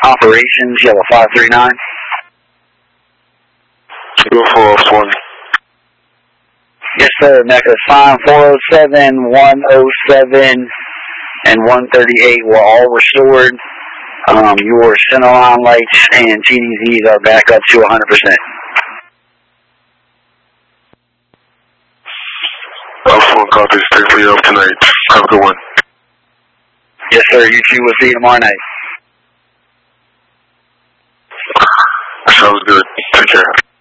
operations, Yellow 539. UFO 20. Yes, sir. Mecca sign 407, 107, and 138 were all restored. Your centerline lights and TDZs are back up to 100%. Alpha 1 copies. Stay for you up tonight. Have a good one. Yes, sir. You too. We'll see you tomorrow night. Sounds good. Take care.